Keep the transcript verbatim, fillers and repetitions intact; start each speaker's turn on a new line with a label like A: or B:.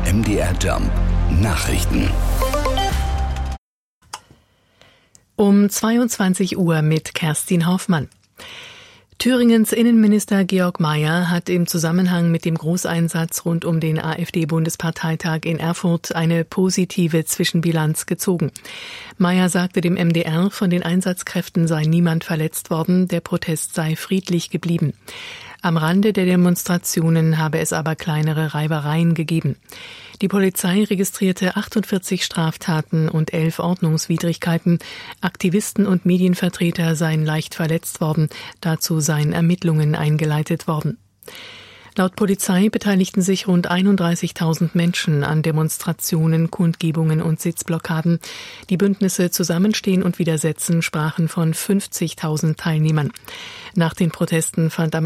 A: M D R Jump Nachrichten.
B: Um zweiundzwanzig Uhr mit Kerstin Hoffmann. Thüringens Innenminister Georg Mayer hat im Zusammenhang mit dem Großeinsatz rund um den AfD-Bundesparteitag in Erfurt eine positive Zwischenbilanz gezogen. Mayer sagte dem M D R, von den Einsatzkräften sei niemand verletzt worden, der Protest sei friedlich geblieben. Am Rande der Demonstrationen habe es aber kleinere Reibereien gegeben. Die Polizei registrierte achtundvierzig Straftaten und elf Ordnungswidrigkeiten. Aktivisten und Medienvertreter seien leicht verletzt worden. Dazu seien Ermittlungen eingeleitet worden. Laut Polizei beteiligten sich rund einunddreißigtausend Menschen an Demonstrationen, Kundgebungen und Sitzblockaden. Die Bündnisse Zusammenstehen und Widersetzen sprachen von fünfzigtausend Teilnehmern. Nach den Protesten fand am